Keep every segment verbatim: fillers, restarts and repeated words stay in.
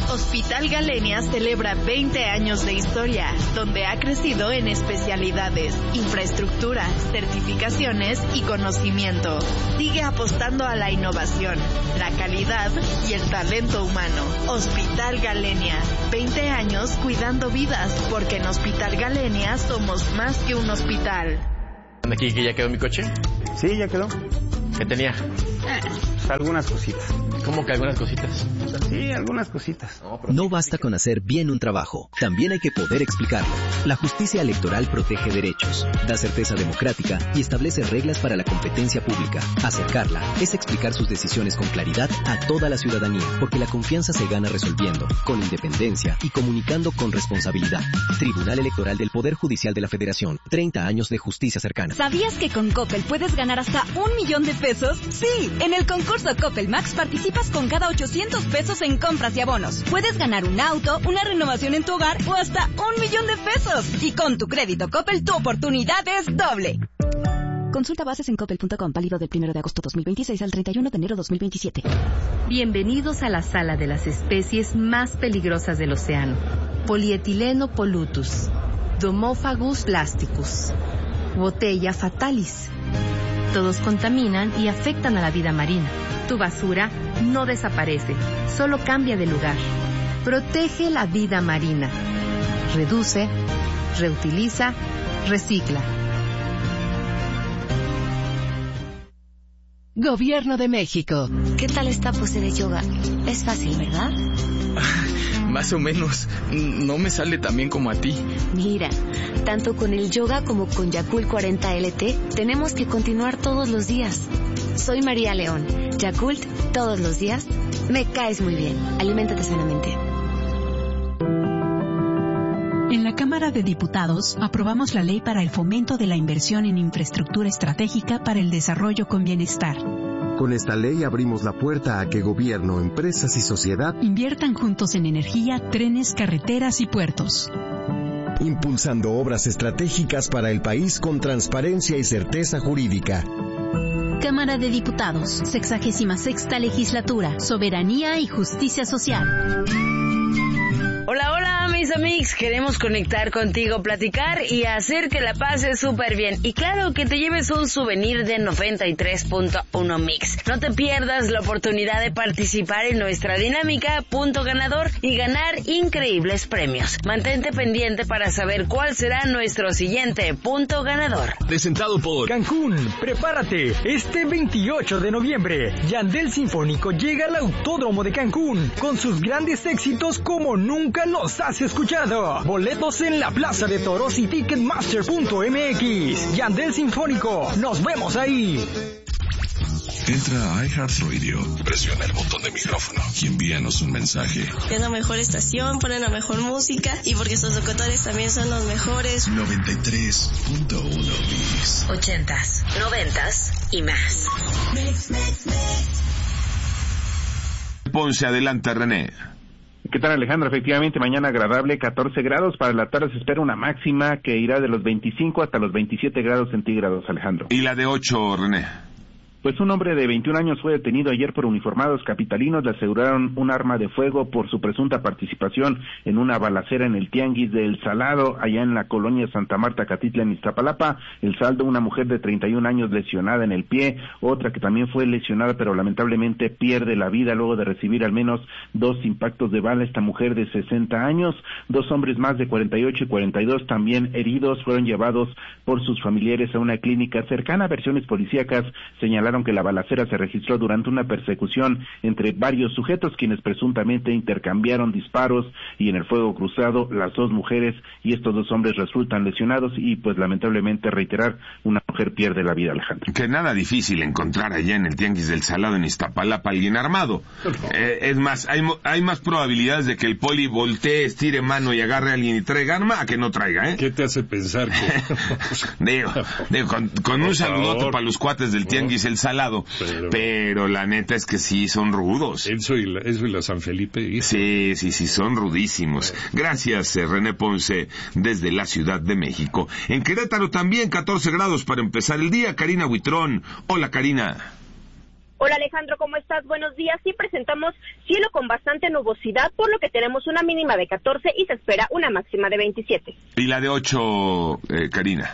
Hospital Galenia celebra veinte años de historia, donde ha crecido en especialidades, infraestructura, certificaciones y conocimiento. Sigue apostando a la innovación, la calidad y el talento humano. Hospital Galenia, veinte años cuidando vidas, porque en Hospital Galenia somos más que un hospital. ¿Aquí que ya quedó mi coche? Sí, ya quedó. ¿Qué tenía? Eh, algunas cositas. ¿Cómo que algunas cositas? Sí, algunas cositas. No, no basta con hacer bien un trabajo, también hay que poder explicarlo. La justicia electoral protege derechos, da certeza democrática y establece reglas para la competencia pública. Acercarla es explicar sus decisiones con claridad a toda la ciudadanía, porque la confianza se gana resolviendo, con independencia y comunicando con responsabilidad. Tribunal Electoral del Poder Judicial de la Federación, treinta años de justicia cercana. ¿Sabías que con Coppel puedes ganar hasta un millón de pesos? Sí, en el concurso Coppel Max participas con cada ochocientos pesos en compras y abonos. Puedes ganar un auto, una renovación en tu hogar o hasta un millón de pesos. Y con tu crédito Coppel, tu oportunidad es doble. Consulta bases en coppel punto com, válido del primero de agosto dos mil veintiséis al treinta y uno de enero dos mil veintisiete. Bienvenidos a la sala de las especies más peligrosas del océano. Polietileno pollutus, Domophagus plasticus, Botella fatalis. Todos contaminan y afectan a la vida marina. Tu basura no desaparece, solo cambia de lugar. Protege la vida marina. Reduce, reutiliza, recicla. Gobierno de México. ¿Qué tal esta pose de yoga? Es fácil, ¿verdad? Más o menos. No me sale tan bien como a ti. Mira, tanto con el yoga como con Yakult cuarenta L T, tenemos que continuar todos los días. Soy María León. Yakult, todos los días. Me caes muy bien. Aliméntate sanamente. En la Cámara de Diputados aprobamos la ley para el fomento de la inversión en infraestructura estratégica para el desarrollo con bienestar. Con esta ley abrimos la puerta a que gobierno, empresas y sociedad inviertan juntos en energía, trenes, carreteras y puertos. Impulsando obras estratégicas para el país con transparencia y certeza jurídica. Cámara de Diputados, sexagésima sexta legislatura, soberanía y justicia social. Hola, hola, mis amigos. Queremos conectar contigo, platicar y hacer que la pases súper bien. Y claro, que te lleves un souvenir de noventa y tres punto uno Mix. No te pierdas la oportunidad de participar en nuestra dinámica Punto Ganador y ganar increíbles premios. Mantente pendiente para saber cuál será nuestro siguiente Punto Ganador. Presentado por Cancún. Prepárate. Este veintiocho de noviembre, Yandel Sinfónico llega al Autódromo de Cancún con sus grandes éxitos como nunca los has escuchado. Boletos en la Plaza de Toros y Ticketmaster punto m x. Yandel Sinfónico. Nos vemos ahí. Entra a iHeartRadio, presiona el botón de micrófono y envíanos un mensaje. Es la mejor estación, ponen la mejor música y porque sus locutores también son los mejores. noventa y tres punto uno Mix. Ochentas, noventas y más. Mix, mix, mix. Ponce, adelante, René. ¿Qué tal, Alejandro? Efectivamente, mañana agradable, catorce grados. Para la tarde se espera una máxima que irá de los veinticinco hasta los veintisiete grados centígrados, Alejandro. ¿Y la de ocho, René? Pues un hombre de veintiún años fue detenido ayer por uniformados capitalinos. Le aseguraron un arma de fuego por su presunta participación en una balacera en el Tianguis del Salado, allá en la colonia Santa Marta, Catitla, en Iztapalapa. El saldo, una mujer de treinta y un años lesionada en el pie, otra que también fue lesionada, pero lamentablemente pierde la vida luego de recibir al menos dos impactos de bala. Esta mujer de sesenta años, dos hombres más de cuarenta y ocho y cuarenta y dos también heridos, fueron llevados por sus familiares a una clínica cercana. Versiones policíacas señalaron que la balacera se registró durante una persecución entre varios sujetos quienes presuntamente intercambiaron disparos, y en el fuego cruzado las dos mujeres y estos dos hombres resultan lesionados y pues lamentablemente, reiterar, una mujer pierde la vida, Alejandro. Que nada difícil encontrar allá en el Tianguis del Salado en Iztapalapa alguien armado. Eh, es más, hay, hay más probabilidades de que el poli voltee, estire mano y agarre a alguien y traiga arma a que no traiga, ¿eh? ¿Qué te hace pensar que...? digo, digo, con, con un saludote para los cuates del Tianguis del Salado, pero, pero la neta es que sí son rudos. Eso y la, eso y la San Felipe. ¿Sí? sí, sí, sí, son rudísimos. Gracias, eh, René Ponce, desde la Ciudad de México. En Querétaro también catorce grados para empezar el día. Karina Huitrón. Hola, Karina. Hola Alejandro, ¿cómo estás? Buenos días. Sí, presentamos cielo con bastante nubosidad, por lo que tenemos una mínima de catorce y se espera una máxima de veintisiete. Y la de ocho, eh, Karina.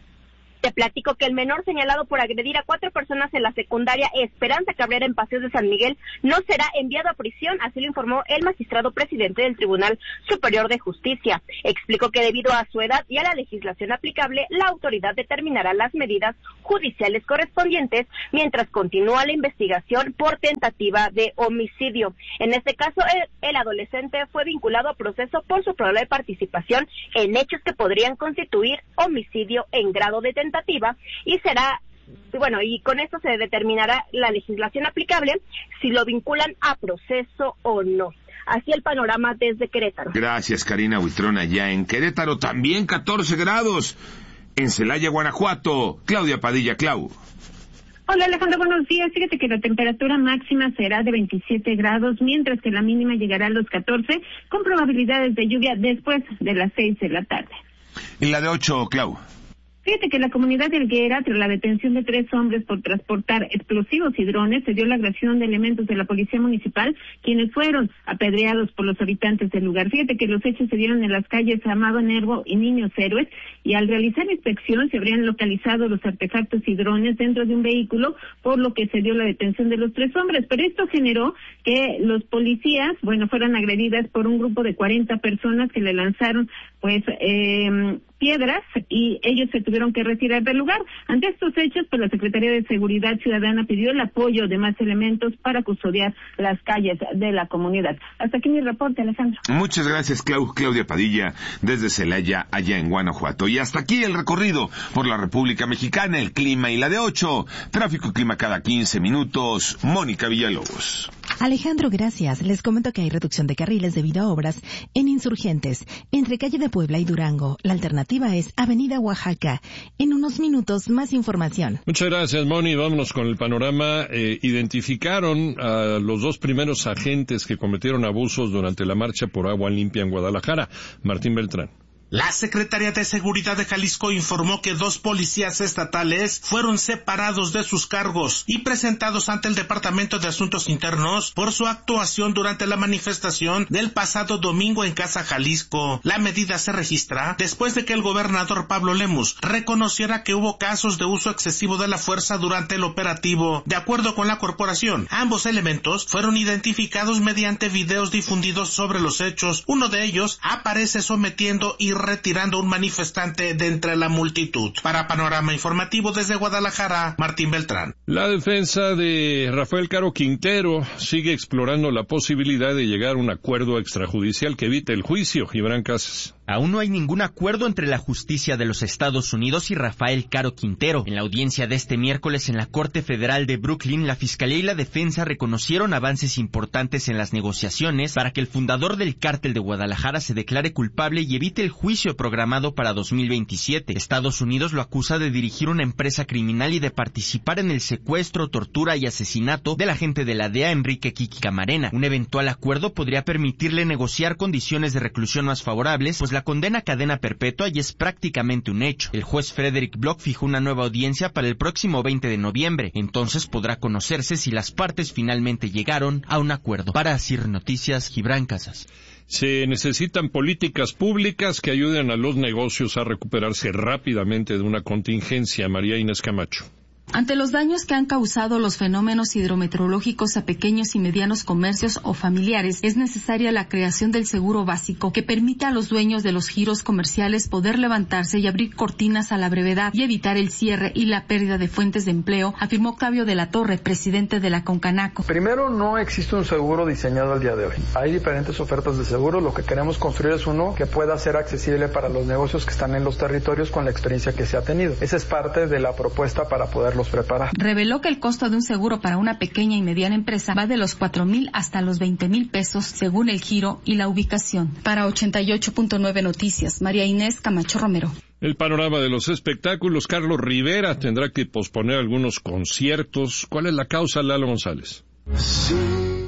Te platico que el menor señalado por agredir a cuatro personas en la secundaria Esperanza Cabrera en Paseos de San Miguel no será enviado a prisión, así lo informó el magistrado presidente del Tribunal Superior de Justicia. Explicó que debido a su edad y a la legislación aplicable, la autoridad determinará las medidas judiciales correspondientes mientras continúa la investigación por tentativa de homicidio. En este caso, el, el adolescente fue vinculado a proceso por su probable participación en hechos que podrían constituir homicidio en grado de tentativa y será, bueno, y con esto se determinará la legislación aplicable si lo vinculan a proceso o no. Así el panorama desde Querétaro. Gracias, Karina Huitrón, allá en Querétaro. También catorce grados. En Celaya, Guanajuato. Claudia Padilla, Clau. Hola Alejandro, buenos días. Fíjate que la temperatura máxima será de veintisiete grados, mientras que la mínima llegará a los catorce, con probabilidades de lluvia después de las seis de la tarde. Y la de ocho, Clau. Fíjate que la comunidad de Helguera, tras la detención de tres hombres por transportar explosivos y drones, se dio la agresión de elementos de la policía municipal, quienes fueron apedreados por los habitantes del lugar. Fíjate que los hechos se dieron en las calles Amado Nervo y Niños Héroes, y al realizar la inspección se habrían localizado los artefactos y drones dentro de un vehículo, por lo que se dio la detención de los tres hombres. Pero esto generó que los policías, bueno, fueran agredidas por un grupo de cuarenta personas que le lanzaron, pues, eh... piedras, y ellos se tuvieron que retirar del lugar. Ante estos hechos, pues la Secretaría de Seguridad Ciudadana pidió el apoyo de más elementos para custodiar las calles de la comunidad. Hasta aquí mi reporte, Alejandro. Muchas gracias, Clau- Claudia Padilla, desde Celaya, allá en Guanajuato. Y hasta aquí el recorrido por la República Mexicana, el clima y la de ocho. Tráfico y clima cada quince minutos. Mónica Villalobos. Alejandro, gracias. Les comento que hay reducción de carriles debido a obras en Insurgentes, entre calle de Puebla y Durango. La alternativa es Avenida Oaxaca. En unos minutos, más información. Muchas gracias, Moni. Vámonos con el panorama. Eh, identificaron a los dos primeros agentes que cometieron abusos durante la marcha por agua limpia en Guadalajara. Martín Beltrán. La Secretaría de Seguridad de Jalisco informó que dos policías estatales fueron separados de sus cargos y presentados ante el Departamento de Asuntos Internos por su actuación durante la manifestación del pasado domingo en Casa Jalisco. La medida se registra después de que el gobernador Pablo Lemus reconociera que hubo casos de uso excesivo de la fuerza durante el operativo. De acuerdo con la corporación, ambos elementos fueron identificados mediante videos difundidos sobre los hechos. Uno de ellos aparece sometiendo y retirando a un manifestante de entre la multitud. Para Panorama Informativo desde Guadalajara, Martín Beltrán. La defensa de Rafael Caro Quintero sigue explorando la posibilidad de llegar a un acuerdo extrajudicial que evite el juicio. Gibran Casas. Aún no hay ningún acuerdo entre la justicia de los Estados Unidos y Rafael Caro Quintero. En la audiencia de este miércoles en la Corte Federal de Brooklyn, la Fiscalía y la Defensa reconocieron avances importantes en las negociaciones para que el fundador del Cártel de Guadalajara se declare culpable y evite el juicio programado para dos mil veintisiete. Estados Unidos lo acusa de dirigir una empresa criminal y de participar en el secuestro, tortura y asesinato del agente de la D E A, Enrique Kiki Camarena. Un eventual acuerdo podría permitirle negociar condiciones de reclusión más favorables, pues la condena a cadena perpetua ya es prácticamente un hecho. El juez Frederick Block fijó una nueva audiencia para el próximo veinte de noviembre. Entonces podrá conocerse si las partes finalmente llegaron a un acuerdo. Para Asir Noticias, Gibran Casas. Se necesitan políticas públicas que ayuden a los negocios a recuperarse rápidamente de una contingencia. María Inés Camacho. Ante los daños que han causado los fenómenos hidrometeorológicos a pequeños y medianos comercios o familiares, es necesaria la creación del seguro básico que permita a los dueños de los giros comerciales poder levantarse y abrir cortinas a la brevedad y evitar el cierre y la pérdida de fuentes de empleo, afirmó Octavio de la Torre, presidente de la Concanaco. Primero, no existe un seguro diseñado al día de hoy. Hay diferentes ofertas de seguro. Lo que queremos construir es uno que pueda ser accesible para los negocios que están en los territorios con la experiencia que se ha tenido. Esa es parte de la propuesta para poder los preparar. Reveló que el costo de un seguro para una pequeña y mediana empresa va de los cuatro mil hasta los veinte mil pesos según el giro y la ubicación. Para ochenta y ocho punto nueve Noticias, María Inés Camacho Romero. El panorama de los espectáculos. Carlos Rivera tendrá que posponer algunos conciertos. ¿Cuál es la causa, Lalo González? Sí.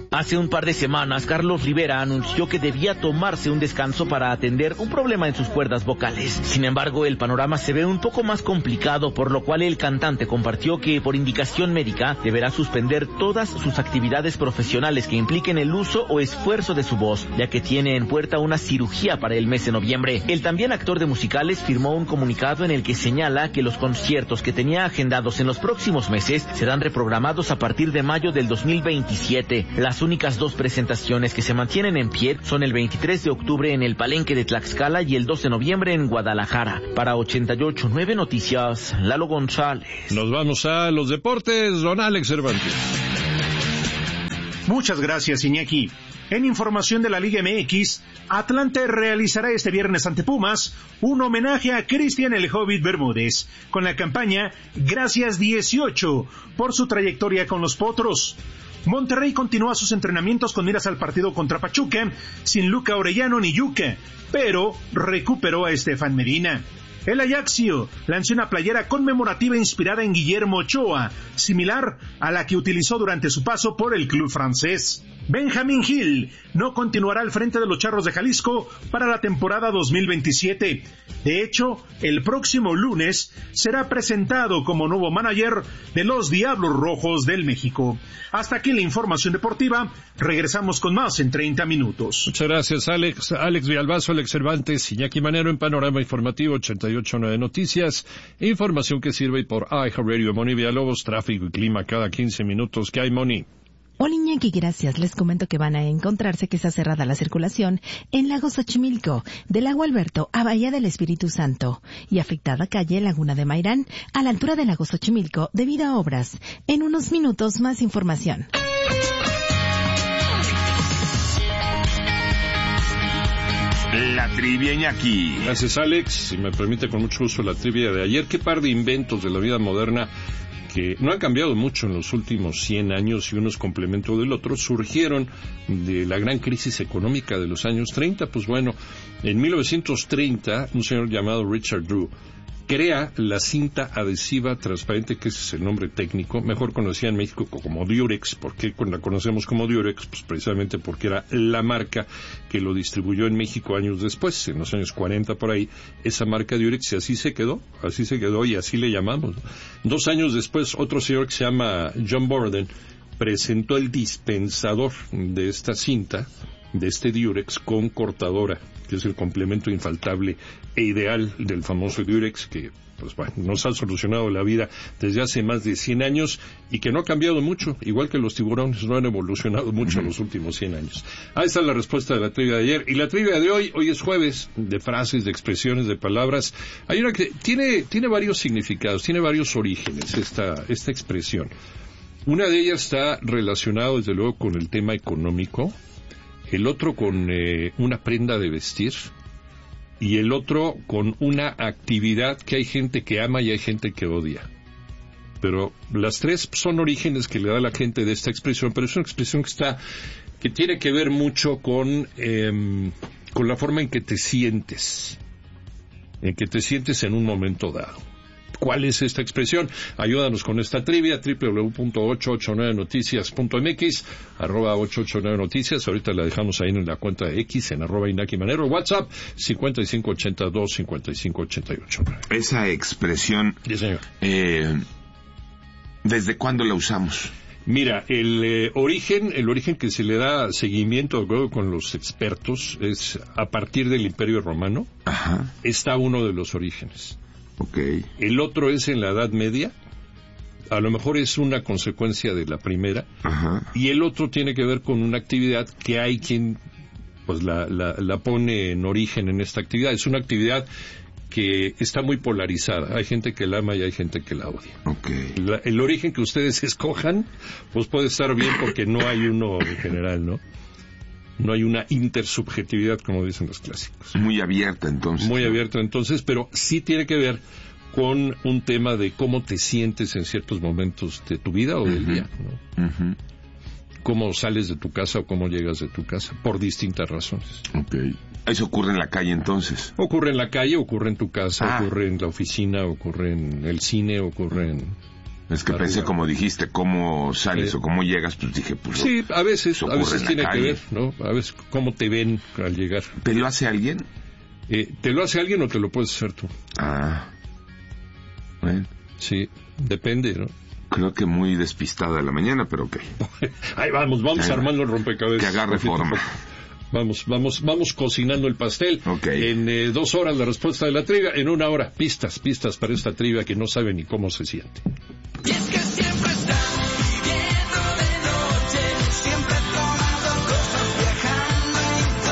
Hace un par de semanas, Carlos Rivera anunció que debía tomarse un descanso para atender un problema en sus cuerdas vocales. Sin embargo, el panorama se ve un poco más complicado, por lo cual el cantante compartió que, por indicación médica, deberá suspender todas sus actividades profesionales que impliquen el uso o esfuerzo de su voz, ya que tiene en puerta una cirugía para el mes de noviembre. El también actor de musicales firmó un comunicado en el que señala que los conciertos que tenía agendados en los próximos meses serán reprogramados a partir de mayo del dos mil veintisiete. Las únicas dos presentaciones que se mantienen en pie son el veintitrés de octubre en el Palenque de Tlaxcala y el dos de noviembre en Guadalajara. Para ochenta y ocho punto nueve Noticias, Lalo González. Nos vamos a los deportes, don Alex Cervantes. Muchas gracias, Iñaki. En información de la Liga M X, Atlante realizará este viernes ante Pumas un homenaje a Cristian el Hobbit Bermúdez, con la campaña Gracias dieciocho, por su trayectoria con los Potros. Monterrey continúa sus entrenamientos con miras al partido contra Pachuca, sin Luca Orellano ni Yuca, pero recuperó a Estefan Medina. El Ajaxio lanzó una playera conmemorativa inspirada en Guillermo Ochoa, similar a la que utilizó durante su paso por el club francés. Benjamín Gil no continuará al frente de los Charros de Jalisco para la temporada dos mil veintisiete. De hecho, el próximo lunes será presentado como nuevo manager de los Diablos Rojos del México. Hasta aquí la información deportiva. Regresamos con más en treinta minutos. Muchas gracias, Alex. Alex Villalbazo, Alex Cervantes, Iñaki Manero en Panorama Informativo ochenta y ocho punto nueve Noticias. Información que sirve por iHeartRadio, Moni Villalobos, tráfico y clima cada quince minutos. ¿Qué hay, Moni? Hola, Iñaki, gracias. Les comento que van a encontrarse que está cerrada la circulación en Lago Xochimilco, del Lago Alberto a Bahía del Espíritu Santo, y afectada calle Laguna de Mairán, a la altura del Lago Xochimilco, debido a obras. En unos minutos, más información. La trivia, Iñaki. Gracias, Alex. Si me permite, con mucho gusto, la trivia de ayer. ¿Qué par de inventos de la vida moderna que no han cambiado mucho en los últimos cien años y unos complemento del otro, surgieron de la gran crisis económica de los años treinta? Pues bueno, en mil novecientos treinta, un señor llamado Richard Drew crea la cinta adhesiva transparente, que ese es el nombre técnico, mejor conocida en México como Durex. ¿Por qué la conocemos como Durex? Pues precisamente porque era la marca que lo distribuyó en México años después, en los años cuarenta por ahí, esa marca Durex, y así se quedó, así se quedó y así le llamamos. Dos años después, otro señor que se llama John Borden presentó el dispensador de esta cinta, de este Durex, con cortadora, que es el complemento infaltable e ideal del famoso Durex, que pues bueno, nos ha solucionado la vida desde hace más de cien años y que no ha cambiado mucho, igual que los tiburones no han evolucionado mucho en los últimos cien años. Ahí está la respuesta de la trivia de ayer. Y la trivia de hoy, hoy es jueves, de frases, de expresiones, de palabras. Hay una que tiene, tiene varios significados, tiene varios orígenes esta, esta expresión. Una de ellas está relacionada desde luego con el tema económico, el otro con eh, una prenda de vestir, y el otro con una actividad que hay gente que ama y hay gente que odia. Pero las tres son orígenes que le da la gente de esta expresión, pero es una expresión que está, que tiene que ver mucho con, eh, con la forma en que te sientes, en que te sientes en un momento dado. ¿Cuál es esta expresión? Ayúdanos con esta trivia, doble u doble u doble u punto ocho ocho nueve noticias punto m x, arroba ocho ocho nueve noticias, ahorita la dejamos ahí en la cuenta de X, en arroba Iñaki Manero, WhatsApp, cincuenta y cinco ochenta y dos, cincuenta y cinco ochenta y ocho. Esa expresión, sí, señor. Eh, ¿desde cuándo la usamos? Mira, el eh, origen, el origen que se le da seguimiento luego con los expertos es a partir del Imperio Romano. Ajá. Está uno de los orígenes. Okay. El otro es en la Edad Media, a lo mejor es una consecuencia de la primera. Ajá. Y el otro tiene que ver con una actividad que hay quien pues la, la, la pone en origen en esta actividad. Es una actividad que está muy polarizada, hay gente que la ama y hay gente que la odia. Okay. La, el origen que ustedes escojan pues puede estar bien porque no hay uno en general, ¿no? No hay una intersubjetividad, como dicen los clásicos. Muy abierta, entonces. Muy abierta, entonces, pero sí tiene que ver con un tema de cómo te sientes en ciertos momentos de tu vida o del uh-huh. día, ¿no? Uh-huh. Cómo sales de tu casa o cómo llegas de tu casa, por distintas razones. Okay. ¿Eso ocurre en la calle, entonces? Ocurre en la calle, ocurre en tu casa, ah. ocurre en la oficina, ocurre en el cine, ocurre en... Es que arriba. pensé, como dijiste, cómo sales sí. o cómo llegas, pues dije, pues... Sí, a veces, a veces tiene calle. que ver, ¿no? A veces cómo te ven al llegar. ¿Te lo hace alguien? Eh, ¿Te lo hace alguien o te lo puedes hacer tú? Ah, bueno. Sí, depende, ¿no? Creo que muy despistada la mañana, pero ok. Ahí vamos, vamos Ahí armando el rompecabezas. Que agarre forma. Vamos, vamos, vamos cocinando el pastel. Okay. En eh, dos horas la respuesta de la trivia, en una hora pistas, pistas para esta trivia que no sabe ni cómo se siente. Y es que siempre están viviendo de noche, siempre tomando cosas, viajando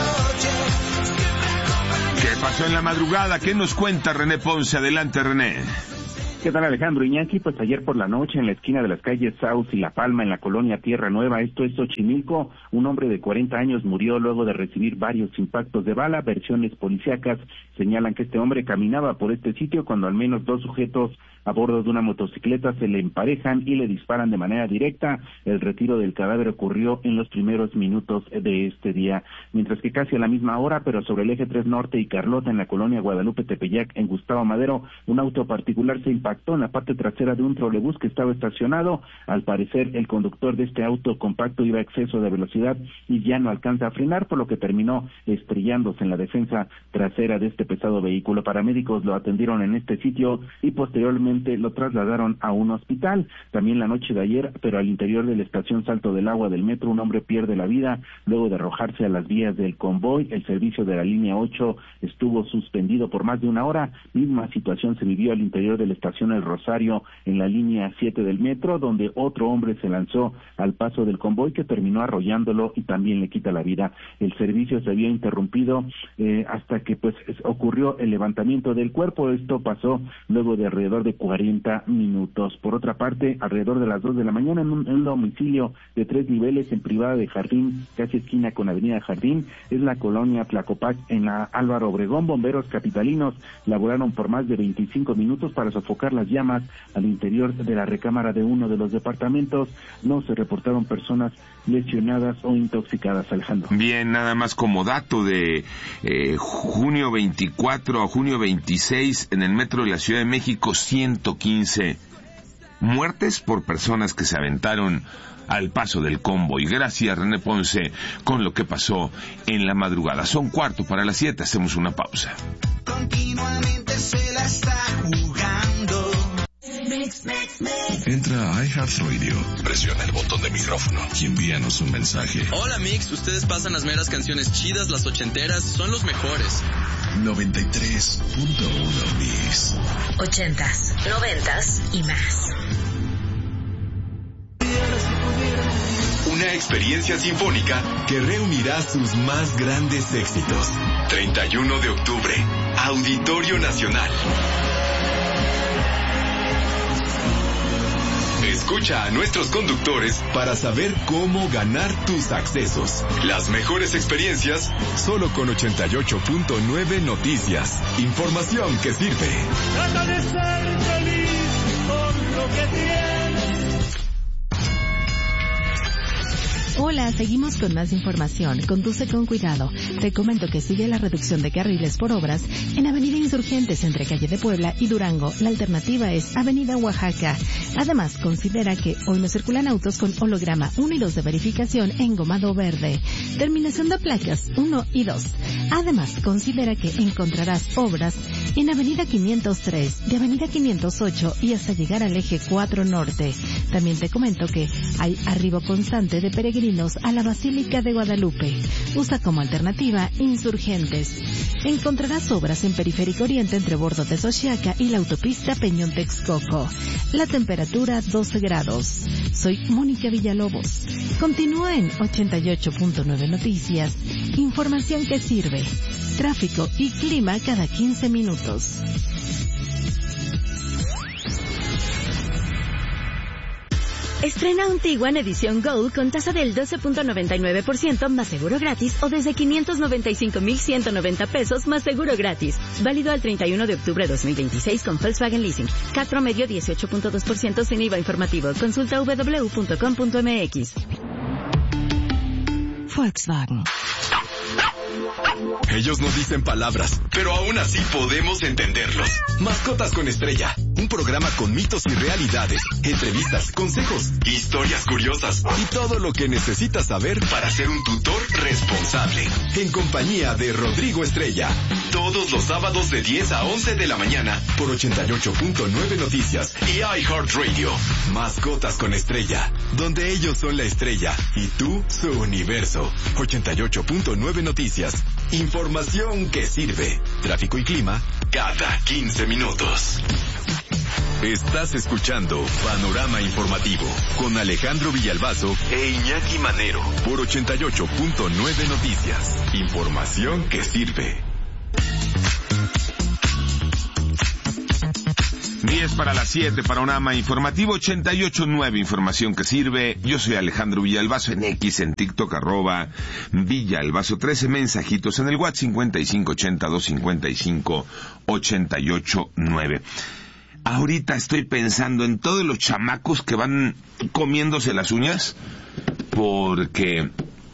en coche. ¿Qué pasó en la madrugada? ¿Qué nos cuenta René Ponce? Adelante, René. ¿Qué tal, Alejandro Iñaki? Pues ayer por la noche, en la esquina de las calles Sauce y La Palma, en la colonia Tierra Nueva, esto es Xochimilco, un hombre de cuarenta años murió luego de recibir varios impactos de bala. Versiones policíacas señalan que este hombre caminaba por este sitio cuando al menos dos sujetos a bordo de una motocicleta se le emparejan y le disparan de manera directa. El retiro del cadáver ocurrió en los primeros minutos de este día, mientras que casi a la misma hora, pero sobre el eje tres Norte y Carlota, en la colonia Guadalupe Tepeyac, en Gustavo Madero, un auto particular se impactó en la parte trasera de un trolebús que estaba estacionado. Al parecer, el conductor de este auto compacto iba a exceso de velocidad y ya no alcanza a frenar, por lo que terminó estrellándose en la defensa trasera de este pesado vehículo. Paramédicos lo atendieron en este sitio y posteriormente lo trasladaron a un hospital. También la noche de ayer, pero al interior de la estación Salto del Agua del metro, un hombre pierde la vida luego de arrojarse a las vías del convoy. El servicio de la línea ocho estuvo suspendido por más de una hora. Misma situación se vivió al interior de la estación El Rosario, en la línea siete del metro, donde otro hombre se lanzó al paso del convoy que terminó arrollándolo y también le quita la vida. El servicio se había interrumpido eh, hasta que pues ocurrió el levantamiento del cuerpo. Esto pasó luego de alrededor de cuarenta minutos. Por otra parte, alrededor de las dos de la mañana, en un, en un domicilio de tres niveles en Privada de Jardín, casi esquina con Avenida Jardín, es la colonia Tlacopac, en la Álvaro Obregón, bomberos capitalinos laboraron por más de veinticinco minutos para sofocar las llamas al interior de la recámara de uno de los departamentos. No se reportaron personas lesionadas o intoxicadas, Alejandro. Bien, nada más como dato de eh, junio veinticuatro a junio veintiséis, en el metro de la Ciudad de México, ciento quince muertes por personas que se aventaron al paso del convoy. Gracias, René Ponce, con lo que pasó en la madrugada. Son cuarto para las siete, hacemos una pausa. Continuamente se la está jugando. Mix, mix, mix. Entra a iHeartRadio, presiona el botón de micrófono y envíanos un mensaje. Hola Mix, ustedes pasan las meras canciones chidas, las ochenteras, son los mejores. noventa y tres punto uno Mix. Ochentas, noventas y más. Una experiencia sinfónica que reunirá sus más grandes éxitos. treinta y uno de octubre, Auditorio Nacional. Escucha a nuestros conductores para saber cómo ganar tus accesos. Las mejores experiencias solo con ochenta y ocho punto nueve Noticias. Información que sirve. Trata de ser feliz con lo que tienes. Hola, seguimos con más información. Conduce con cuidado. Te comento que sigue la reducción de carriles por obras en Avenida Insurgentes entre Calle de Puebla y Durango. La alternativa es Avenida Oaxaca. Además, considera que hoy no circulan autos con holograma uno y dos de verificación en gomado verde. Terminación de placas uno y dos. Además, considera que encontrarás obras en Avenida quinientos tres, de Avenida quinientos ocho y hasta llegar al eje cuatro Norte. También te comento que hay arribo constante de peregrinos a la Basílica de Guadalupe. Usa como alternativa Insurgentes. Encontrarás obras en Periférico Oriente entre Bordo de Xochiaca y la autopista Peñón Texcoco. La temperatura doce grados. Soy Mónica Villalobos. Continúa en ochenta y ocho punto nueve Noticias. Información que sirve. Tráfico y clima cada quince minutos. Estrena un Tiguan edición Gold con tasa del doce punto noventa y nueve por ciento más seguro gratis o desde quinientos noventa y cinco mil ciento noventa pesos más seguro gratis. Válido al treinta y uno de octubre de dos mil veintiséis con Volkswagen Leasing. C A T promedio dieciocho punto dos por ciento sin I V A informativo. Consulta w w w punto com punto m x. Volkswagen. Ellos no dicen palabras, pero aún así podemos entenderlos. Mascotas con Estrella, un programa con mitos y realidades, entrevistas, consejos, historias curiosas y todo lo que necesitas saber para ser un tutor responsable. En compañía de Rodrigo Estrella, todos los sábados de diez a once de la mañana por ochenta y ocho punto nueve Noticias y iHeartRadio. Mascotas con Estrella, donde ellos son la estrella y tú su universo. ochenta y ocho punto nueve Noticias. Información que sirve. Tráfico y clima cada quince minutos. Estás escuchando Panorama Informativo con Alejandro Villalbazo e Iñaki Manero por ochenta y ocho punto nueve Noticias. Información que sirve. diez para las siete, Panorama Informativo ochenta y ocho punto nueve, información que sirve. Yo soy Alejandro Villalbazo en X, en TikTok, arroba Villalbazo trece, mensajitos en el WhatsApp cincuenta y cinco ochenta, doscientos cincuenta y cinco, ochenta y ocho nueve. Ahorita estoy pensando en todos los chamacos que van comiéndose las uñas porque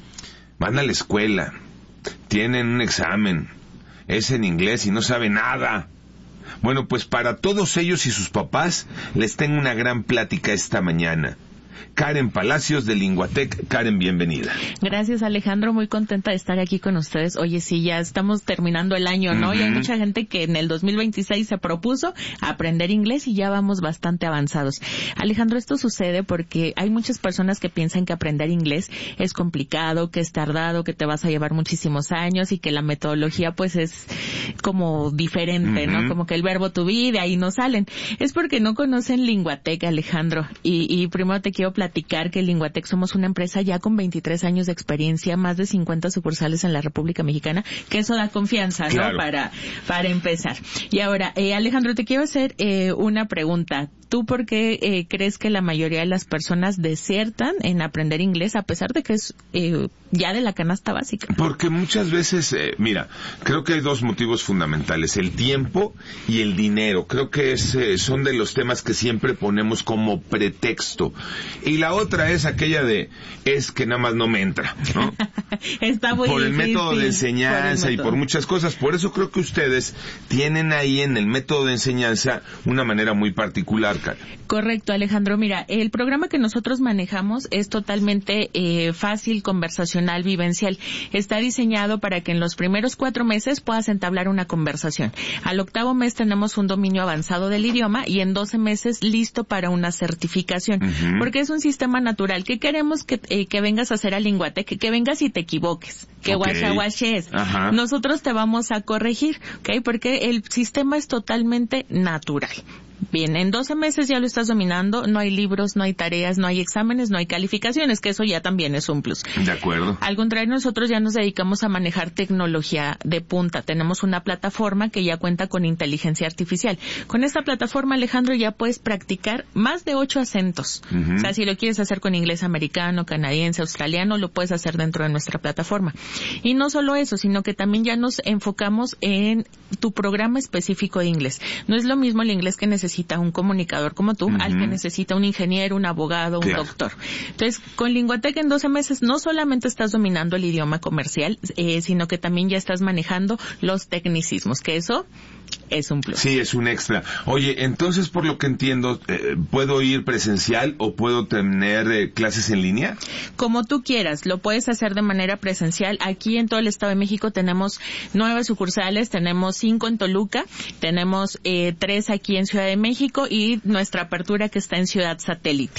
van a la escuela, tienen un examen, es en inglés y no saben nada. Bueno, pues para todos ellos y sus papás les tengo una gran plática esta mañana. Karen Palacios de Linguatec. Karen, bienvenida. Gracias, Alejandro, muy contenta de estar aquí con ustedes. Oye, sí, ya estamos terminando el año, ¿no? Uh-huh. Y hay mucha gente que en el dos mil veintiséis se propuso aprender inglés y ya vamos bastante avanzados. Alejandro, esto sucede porque hay muchas personas que piensan que aprender inglés es complicado, que es tardado, que te vas a llevar muchísimos años y que la metodología pues es como diferente, uh-huh. ¿no? Como que el verbo to be, de ahí no salen. Es porque no conocen Linguatec, Alejandro. Y, y primero te quiero platicar que Linguatec somos una empresa ya con veintitrés años de experiencia, más de cincuenta sucursales en la República Mexicana, que eso da confianza, claro, ¿no? Para, para empezar. Y ahora, eh, Alejandro, te quiero hacer eh, una pregunta. ¿Tú por qué eh, crees que la mayoría de las personas desertan en aprender inglés a pesar de que es eh, ya de la canasta básica? Porque muchas veces, eh, mira, creo que hay dos motivos fundamentales, el tiempo y el dinero. Creo que es, eh, son de los temas que siempre ponemos como pretexto. Y la otra es aquella de, es que nada más no me entra, ¿no? Está muy por el difícil, método de enseñanza por y por muchas cosas. Por eso creo que ustedes tienen ahí en el método de enseñanza una manera muy particular. Correcto, Alejandro. Mira, el programa que nosotros manejamos es totalmente eh, fácil, conversacional, vivencial. Está diseñado para que en los primeros cuatro meses puedas entablar una conversación. Al octavo mes tenemos un dominio avanzado del idioma y en doce meses listo para una certificación. Uh-huh. Porque es un sistema natural. ¿Qué queremos que, eh, que vengas a hacer a Linguatec? Que, que vengas y te equivoques. Que okay. guachaguaches. Nosotros te vamos a corregir, ¿ok? Porque el sistema es totalmente natural. Bien, en doce meses ya lo estás dominando, no hay libros, no hay tareas, no hay exámenes, no hay calificaciones, que eso ya también es un plus. De acuerdo. Al contrario, nosotros ya nos dedicamos a manejar tecnología de punta. Tenemos una plataforma que ya cuenta con inteligencia artificial. Con esta plataforma, Alejandro, ya puedes practicar más de ocho acentos. Uh-huh. O sea, si lo quieres hacer con inglés americano, canadiense, australiano, lo puedes hacer dentro de nuestra plataforma. Y no solo eso, sino que también ya nos enfocamos en tu programa específico de inglés. No es lo mismo el inglés que necesitas necesita un comunicador como tú, uh-huh. al que necesita un ingeniero, un abogado, un claro. doctor. Entonces, con Linguatec en doce meses no solamente estás dominando el idioma comercial, eh, sino que también ya estás manejando los tecnicismos, que eso es un plus. Sí, es un extra. Oye, entonces, por lo que entiendo, eh, ¿puedo ir presencial o puedo tener eh, clases en línea? Como tú quieras, lo puedes hacer de manera presencial. Aquí en todo el Estado de México tenemos nueve sucursales, tenemos cinco en Toluca, tenemos eh, tres aquí en Ciudad de México y nuestra apertura que está en Ciudad Satélite.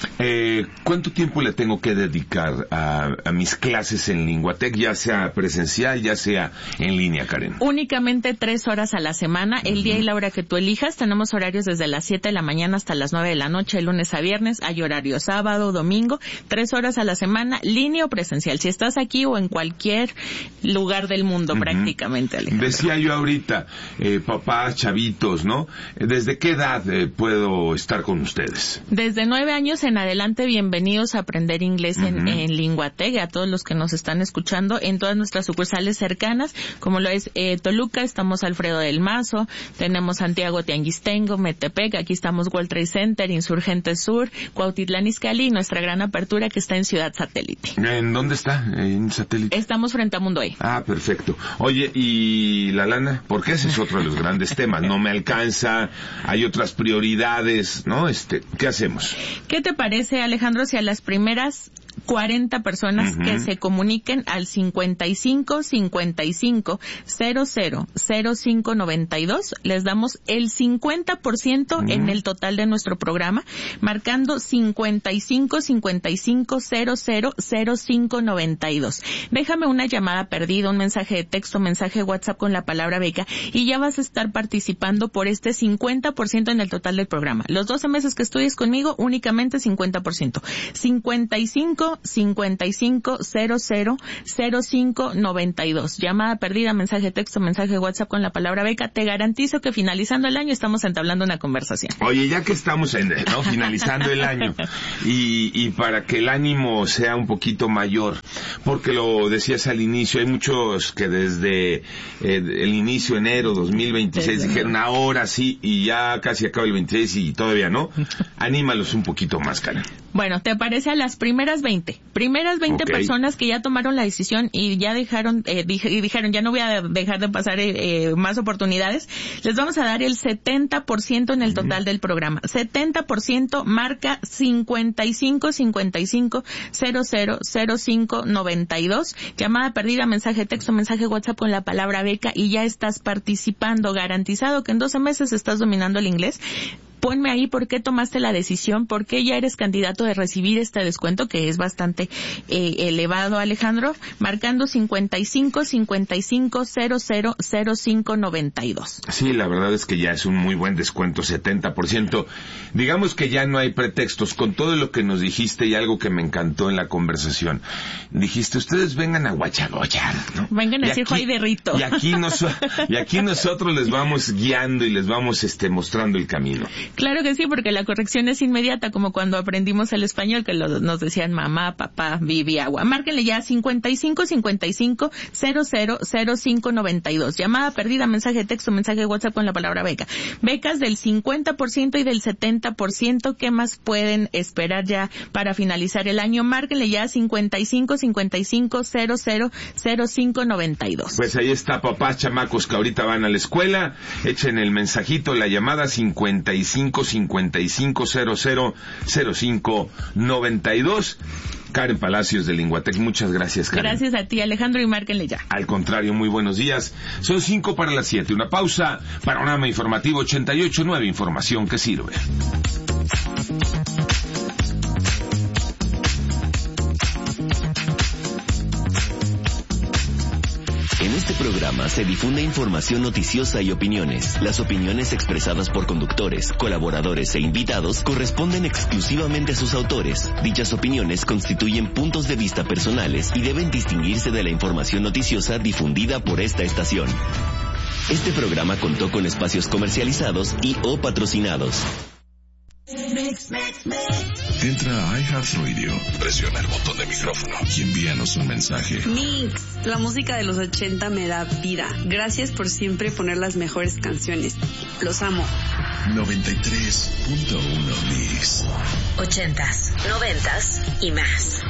Eh, ¿Cuánto tiempo le tengo que dedicar a, a mis clases en Linguatec, ya sea presencial, ya sea en línea, Karen? Únicamente tres horas a la semana, el uh-huh. día y la hora que tú elijas. Tenemos horarios desde las siete de la mañana hasta las nueve de la noche, de lunes a viernes. Hay horario sábado, domingo, tres horas a la semana, línea o presencial. Si estás aquí o en cualquier lugar del mundo, uh-huh. prácticamente, Alejandro. Decía yo ahorita, eh, papás, chavitos, ¿no? ¿Desde qué edad eh, puedo estar con ustedes? Desde nueve años años en adelante, bienvenidos a aprender inglés uh-huh. en, en Linguatec, a todos los que nos están escuchando en todas nuestras sucursales cercanas, como lo es eh, Toluca, estamos Alfredo del Mazo, tenemos Santiago Tianguistengo, Metepec, aquí estamos World Trade Center, Insurgentes Sur, Cuautitlán Izcalli y nuestra gran apertura que está en Ciudad Satélite. ¿En dónde está? ¿En Satélite? Estamos frente a Mundo E. Ah, perfecto. Oye, ¿y la lana? Porque ese es otro de los grandes temas. No me alcanza, hay otras prioridades, ¿no? Este, ¿qué hacemos? ¿Qué te parece, Alejandro, si a las primeras cuarenta personas uh-huh. que se comuniquen al cincuenta y cinco cincuenta y cinco cero cero cero cinco noventa y dos les damos el cincuenta por ciento uh-huh. en el total de nuestro programa, marcando cincuenta y cinco cincuenta y cinco cero cero cero cinco noventa y dos? Déjame una llamada perdida, un mensaje de texto, mensaje de WhatsApp con la palabra beca y ya vas a estar participando por este cincuenta por ciento en el total del programa. Los doce meses que estudies conmigo, únicamente cincuenta por ciento. cincuenta y cinco cincuenta y cinco cero cero cero cinco noventa y dos. Llamada perdida, mensaje de texto, mensaje de WhatsApp con la palabra beca. Te garantizo que finalizando el año estamos entablando una conversación. Oye, ya que estamos en, ¿no? finalizando el año y, y para que el ánimo sea un poquito mayor, porque lo decías al inicio, hay muchos que desde eh, el inicio, enero dos mil veintiséis, desde dijeron ahora sí y ya casi acaba el veintiséis y todavía no. Anímalos un poquito más, Karen. Bueno, ¿te parece a las primeras veinte? Primeras veinte okay. personas que ya tomaron la decisión y ya dejaron, eh, dije, y dijeron, ya no voy a dejar de pasar eh, eh, más oportunidades, les vamos a dar el setenta por ciento en el total uh-huh. del programa. setenta por ciento marca cincuenta y cinco cincuenta y cinco cero cero cero cinco noventa y dos. Llamada perdida, mensaje de texto, mensaje de WhatsApp con la palabra beca y ya estás participando. Garantizado que en doce meses estás dominando el inglés. Ponme ahí por qué tomaste la decisión, por qué ya eres candidato de recibir este descuento, que es bastante eh, elevado, Alejandro, marcando cincuenta y cinco cincuenta y cinco cero cero cero cinco noventa y dos. Sí, la verdad es que ya es un muy buen descuento, setenta por ciento. Digamos que ya no hay pretextos. Con todo lo que nos dijiste y algo que me encantó en la conversación, dijiste, ustedes vengan a guachagoyar, ¿no? Vengan a decir Juay de Rito. Y aquí, nos, y aquí nosotros les vamos guiando y les vamos este mostrando el camino. Claro que sí, porque la corrección es inmediata, como cuando aprendimos el español, que lo, nos decían mamá, papá, vivi, agua. Márquenle ya cincuenta y cinco cincuenta y cinco cero cero cero cinco noventa y dos. Llamada perdida, mensaje de texto, mensaje de WhatsApp con la palabra beca. Becas del cincuenta por ciento y del setenta por ciento. ¿Qué más pueden esperar ya para finalizar el año? Márquenle ya cincuenta y cinco cincuenta y cinco cero cero cero cinco noventa y dos. Pues ahí está, papás, chamacos que ahorita van a la escuela. Echen el mensajito, la llamada cincuenta y cinco cincuenta y cinco cero cero cero cinco noventa y dos. Karen Palacios de Linguatec, muchas gracias, Karen. Gracias a ti, Alejandro, y márquenle ya. Al contrario, muy buenos días. Son cinco para las siete. Una pausa. Panorama informativo ochenta y ocho punto nueve. Información que sirve. En este programa se difunde información noticiosa y opiniones. Las opiniones expresadas por conductores, colaboradores e invitados corresponden exclusivamente a sus autores. Dichas opiniones constituyen puntos de vista personales y deben distinguirse de la información noticiosa difundida por esta estación. Este programa contó con espacios comercializados y o patrocinados. Mix, mix, mix. Entra a iHeartRadio, presiona el botón de micrófono y envíanos un mensaje. Mix, la música de los ochenta me da vida. Gracias por siempre poner las mejores canciones. Los amo. noventa y tres punto uno Mix. Ochentas, noventas y más.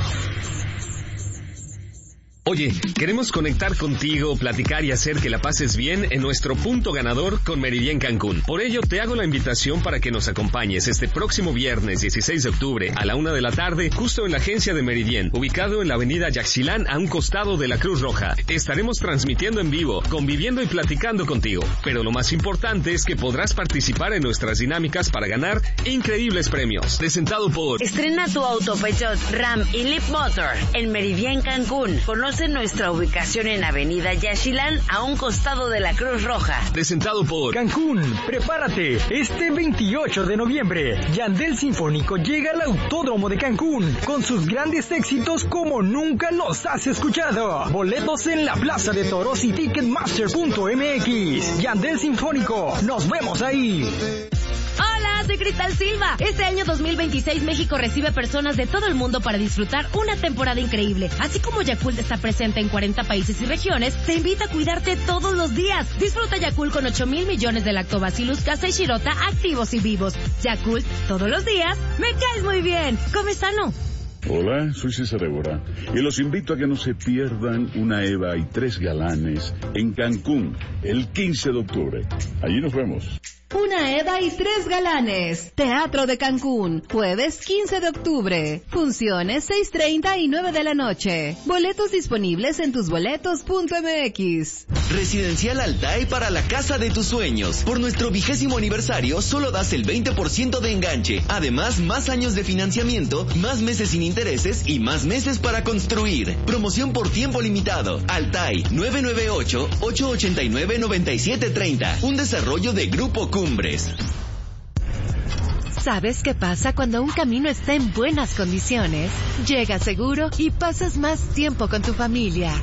Oye, queremos conectar contigo, platicar y hacer que la pases bien en nuestro punto ganador con Meridian Cancún. Por ello, te hago la invitación para que nos acompañes este próximo viernes dieciséis de octubre a la una de la tarde, justo en la agencia de Meridian, ubicado en la avenida Yaxchilán, a un costado de la Cruz Roja. Estaremos transmitiendo en vivo, conviviendo y platicando contigo. Pero lo más importante es que podrás participar en nuestras dinámicas para ganar increíbles premios. Presentado por... Estrena tu auto Peugeot, Ram y Leap Motor en Meridian Cancún. Conoce nuestra ubicación en Avenida Yaxchilán, a un costado de la Cruz Roja. Presentado por Cancún. Prepárate, este veintiocho de noviembre, Yandel Sinfónico llega al Autódromo de Cancún con sus grandes éxitos como nunca los has escuchado. Boletos en la Plaza de Toros y Ticketmaster punto m x. Yandel Sinfónico, nos vemos ahí. Hola, más de Cristal Silva. Este año dos mil veintiséis México recibe personas de todo el mundo para disfrutar una temporada increíble. Así como Yakult está presente en cuarenta países y regiones, te invita a cuidarte todos los días. Disfruta Yakult con ocho mil millones de Lactobacillus casei shirota activos y vivos. Yakult, todos los días, me caes muy bien. Come sano. Hola, soy César Évora y los invito a que no se pierdan una Eva y tres galanes en Cancún el quince de octubre. Allí nos vemos. Una Eva y tres galanes. Teatro de Cancún, jueves quince de octubre. Funciones seis treinta y nueve de la noche. Boletos disponibles en tusboletos punto m x. Residencial Altai para la casa de tus sueños. Por nuestro vigésimo aniversario solo das el veinte por ciento de enganche. Además, más años de financiamiento, más meses sin intereses y más meses para construir. Promoción por tiempo limitado. Altai nueve nueve ocho, ocho ocho nueve, nueve siete tres cero. Un desarrollo de Grupo Cumbres. ¿Sabes qué pasa cuando un camino está en buenas condiciones? Llega seguro y pasas más tiempo con tu familia.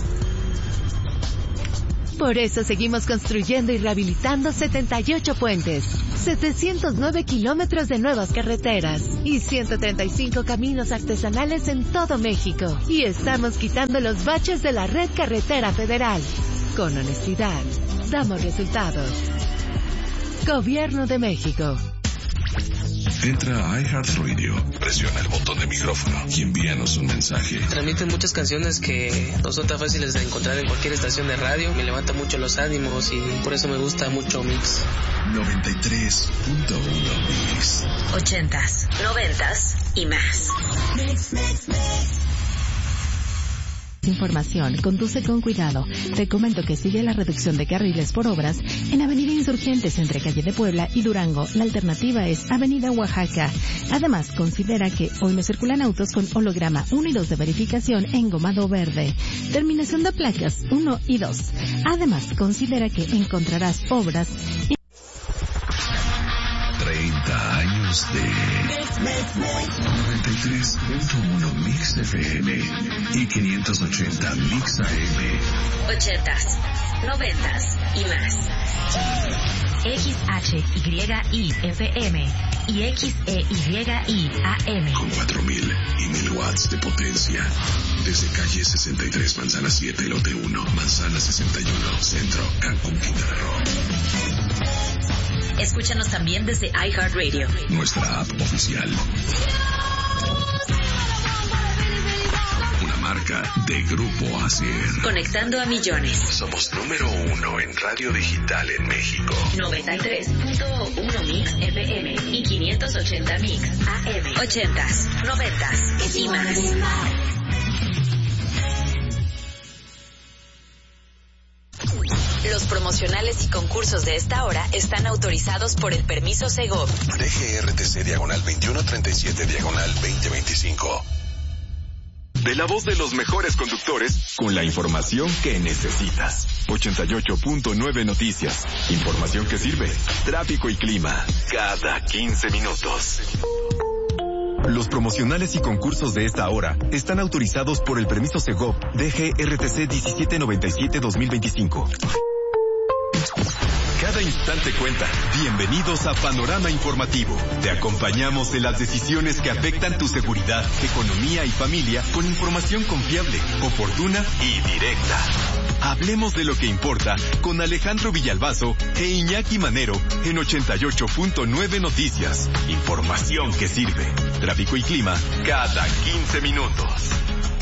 Por eso seguimos construyendo y rehabilitando setenta y ocho puentes, setecientos nueve kilómetros de nuevas carreteras y ciento treinta y cinco caminos artesanales en todo México. Y estamos quitando los baches de la red carretera federal. Con honestidad, damos resultados. Gobierno de México. Entra a iHeartRadio, presiona el botón de micrófono y envíanos un mensaje. Transmiten muchas canciones que no son tan fáciles de encontrar en cualquier estación de radio. Me levanta mucho los ánimos y por eso me gusta mucho Mix. noventa y tres punto uno Mix. Ochentas, noventas y más. Mix, mix, mix. Información, conduce con cuidado. Te comento que sigue la reducción de carriles por obras en Avenida Insurgentes entre Calle de Puebla y Durango. La alternativa es Avenida Oaxaca. Además, considera que hoy no circulan autos con holograma uno y dos de verificación engomado verde. Terminación de placas uno y dos. Además, considera que encontrarás obras en treinta años de noventa y tres punto uno Mix F M y quinientos ochenta Mix A M. Ochentas, noventas y más. X H Y I F M y X E Y I A M. Con cuatro mil y mil watts de potencia. Desde calle sesenta y tres, Manzana siete, Lote uno, Manzana sesenta y uno, Centro, Cancún, Quintana Roo. Escúchanos también desde iHeartRadio. Nuestra app oficial. Una marca de Grupo Acer. Conectando a millones. Somos número uno en radio digital en México. noventa y tres punto uno Mix F M y quinientos ochenta Mix A M. Ochentas, noventas y más. Los promocionales y concursos de esta hora están autorizados por el permiso Segov. D G R T C diagonal veintiuno treinta y siete diagonal veinte veinticinco. De la voz de los mejores conductores, con la información que necesitas. ochenta y ocho punto nueve Noticias. Información que sirve. Tráfico y clima. Cada quince minutos. Los promocionales y concursos de esta hora están autorizados por el permiso Segov D G R T C diecisiete noventa y siete dos mil veinticinco. Cada instante cuenta. Bienvenidos a Panorama Informativo. Te acompañamos en las decisiones que afectan tu seguridad, economía y familia con información confiable, oportuna y directa. Hablemos de lo que importa con Alejandro Villalbazo e Iñaki Manero en ochenta y ocho punto nueve Noticias. Información que sirve. Tráfico y clima cada quince minutos.